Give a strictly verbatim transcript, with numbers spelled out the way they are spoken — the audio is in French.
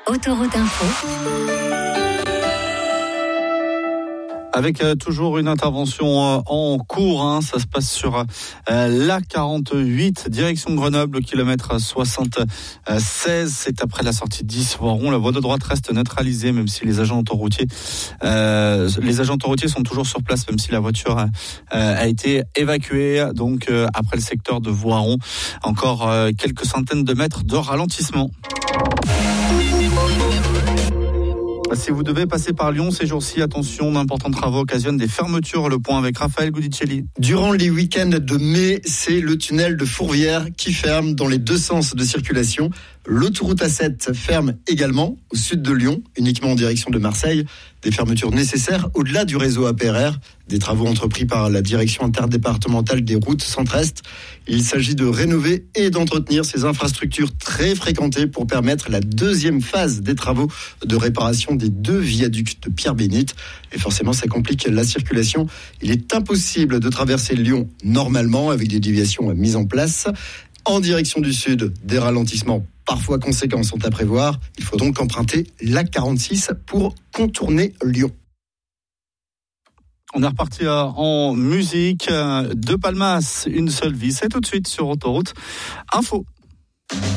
Autoroute Info. Avec euh, toujours une intervention euh, en cours, hein, ça se passe sur euh, l'A quarante-huit, direction Grenoble, kilomètre soixante-seize. C'est après la sortie d'Issoiron. La voie de droite reste neutralisée, même si les agents autoroutiers, euh, les agents autoroutiers sont toujours sur place, même si la voiture euh, a été évacuée. Donc euh, après le secteur de Voiron, encore euh, quelques centaines de mètres de ralentissement. Si vous devez passer par Lyon ces jours-ci, attention, d'importants travaux occasionnent des fermetures. Le point avec Raphaël Goudicelli. Durant les week-ends de mai, c'est le tunnel de Fourvière qui ferme dans les deux sens de circulation. L'autoroute A sept ferme également au sud de Lyon, uniquement en direction de Marseille. Des fermetures nécessaires au-delà du réseau A P R R, des travaux entrepris par la direction interdépartementale des routes centre-est. Il s'agit de rénover et d'entretenir ces infrastructures très fréquentées pour permettre la deuxième phase des travaux de réparation des deux viaducs de Pierre-Bénite. Et forcément, ça complique la circulation. Il est impossible de traverser Lyon normalement avec des déviations mises en place. En direction du sud, des ralentissements parfois conséquents sont à prévoir. Il faut donc emprunter l'A quarante-six pour contourner Lyon. On est reparti en musique. De Palmas, une seule vie. C'est tout de suite sur Autoroute Info.